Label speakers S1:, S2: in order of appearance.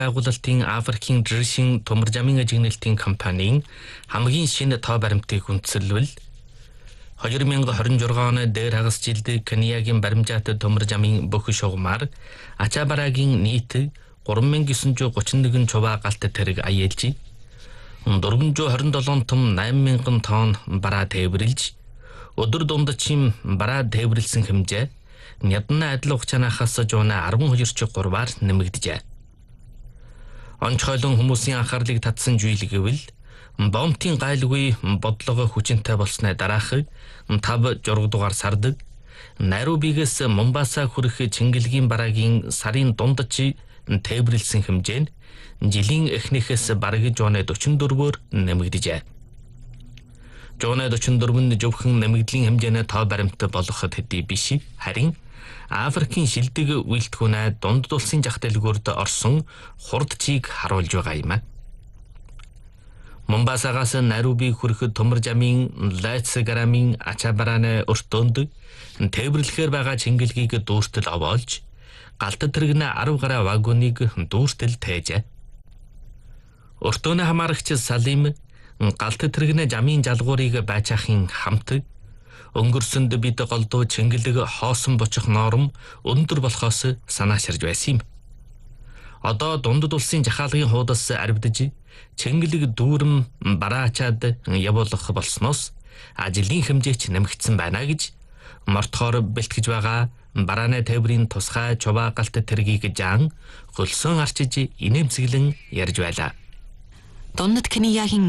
S1: Байгуулалтын Африкийн Дришин төмөр замын ажигналтын компанийн хамгийн шинэ тоо баримтыг үндэслэвэл 2026 оны дээр хагас жилд Кениягийн баримжаатай төмөр замын бүх шугамар Ачабарагийн нийт 3931 чуваа галт тэрэг аялж 427 том 8000 тонн бараа тээвэрлж өдөр дундчим бараа тээвэрлсэн хэмжээ нядна адил хугацаанаас жууна 12.3-аар нэмэгдэжээ. Онцгойлон хүмүүсийн анхаарлыг татсан зүйл гэвэл бомтын гайлгүй бодлого хүчинтэй болсны дараах 5-6 дугаар сард Найробигээс Момбаса хүрэх Чингэлгийн бараагийн сарын дундч тээвэрлсэн хэмжээ нь жилийн эхнийхээс бараг жууны 44-өөр нэмэгдэжээ. Жууны 44-нд зөвхөн нэмэгдлийн хэмжээний тоо баримт болох төдий биш, харин Африкийн шилдэг үйлдвэрнээ дунд дулсын жах дэлгүүрд орсон хурдчийг харуулж байгаа юм. Момбасагаас Найроби хүрэх төмөр замын Лайцгарамын Ачабараны өртөөнд тээвэрлэхээр байгаа Чингэлгийг дүүртэл овоолж галт тэрэгнэ 10 гаруй вагоныг дүүртэл тээжээ. Өртөөний хамаарагч Салим галт тэрэгнэ замын жалгуурыг байцаахын хамт өнгөрсөнд бид голдуу Чингэлэг хоосон бочих норм өндөр болохоос санааширж байсан юм. Одоо дунд дулсын жахаалгын хуудас арвидж Чингэлэг дүүрэм бараачаад явуулах болсноос ажлын хэмжээч нэмэгдсэн байна гэж мортохоор бэлтгэж байгаа барааны тээврийн тусгай чуваа галт тэргийг жаан хөлсөн арчиж инээмсэглэн ярьж байлаа.
S2: Дундад Кениягийн